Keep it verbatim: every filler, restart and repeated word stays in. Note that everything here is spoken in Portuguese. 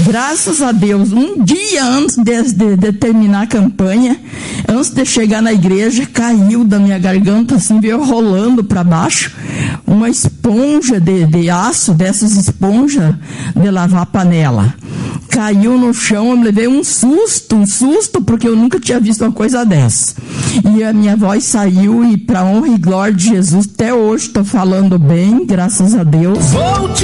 Graças a Deus, um dia antes de, de, de terminar a campanha, antes de chegar na igreja, caiu da minha garganta, assim, veio rolando para baixo, uma esponja de, de aço, dessas esponjas de lavar panela. Caiu no chão, eu me levei um susto, um susto, porque eu nunca tinha visto uma coisa dessa. E a minha voz saiu, e para honra e glória de Jesus, até hoje estou falando bem, graças a Deus.